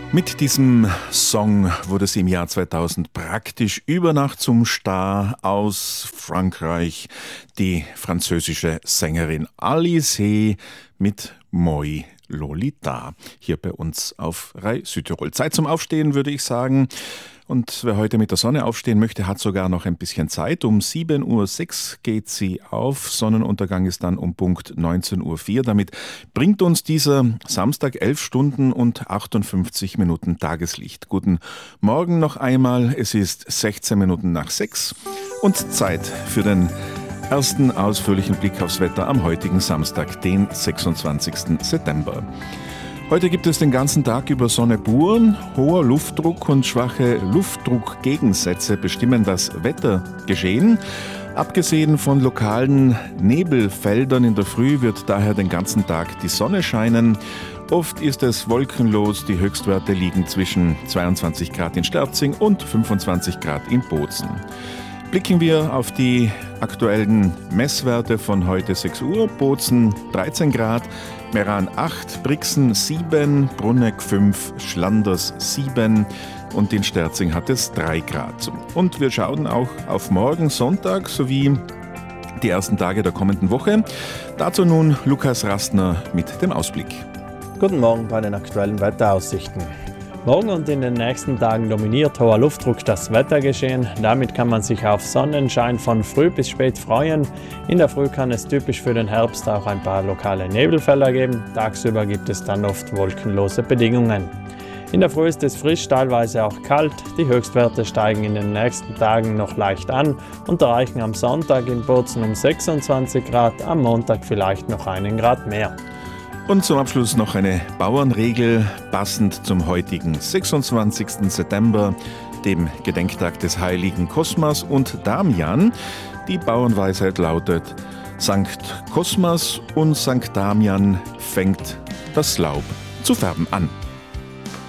Mit diesem Song wurde sie im Jahr 2000 praktisch über Nacht zum Star aus Frankreich, die französische Sängerin Alizée mit Moi Lolita, hier bei uns auf Rai Südtirol. Zeit zum Aufstehen, würde ich sagen. Und wer heute mit der Sonne aufstehen möchte, hat sogar noch ein bisschen Zeit. Um 7.06 Uhr geht sie auf. Sonnenuntergang ist dann um Punkt 19.04 Uhr. Damit bringt uns dieser Samstag 11 Stunden und 58 Minuten Tageslicht. Guten Morgen noch einmal. Es ist 16 Minuten nach 6 und Zeit für den ersten ausführlichen Blick aufs Wetter am heutigen Samstag, den 26. September. Heute gibt es den ganzen Tag über Sonne pur. Hoher Luftdruck und schwache Luftdruckgegensätze bestimmen das Wettergeschehen. Abgesehen von lokalen Nebelfeldern in der Früh wird daher den ganzen Tag die Sonne scheinen. Oft ist es wolkenlos, die Höchstwerte liegen zwischen 22 Grad in Sterzing und 25 Grad in Bozen. Blicken wir auf die aktuellen Messwerte von heute 6 Uhr. Bozen 13 Grad, Meran 8, Brixen 7, Brunegg 5, Schlanders 7 und in Sterzing hat es 3 Grad. Und wir schauen auch auf morgen Sonntag sowie die ersten Tage der kommenden Woche. Dazu nun Lukas Rastner mit dem Ausblick. Guten Morgen bei den aktuellen Wetteraussichten. Morgen und in den nächsten Tagen dominiert hoher Luftdruck das Wettergeschehen. Damit kann man sich auf Sonnenschein von früh bis spät freuen. In der Früh kann es typisch für den Herbst auch ein paar lokale Nebelfelder geben. Tagsüber gibt es dann oft wolkenlose Bedingungen. In der Früh ist es frisch, teilweise auch kalt. Die Höchstwerte steigen in den nächsten Tagen noch leicht an und erreichen am Sonntag in Bozen um 26 Grad, am Montag vielleicht noch 1 Grad mehr. Und zum Abschluss noch eine Bauernregel, passend zum heutigen 26. September, dem Gedenktag des heiligen Kosmas und Damian. Die Bauernweisheit lautet: Sankt Kosmas und Sankt Damian fängt das Laub zu färben an.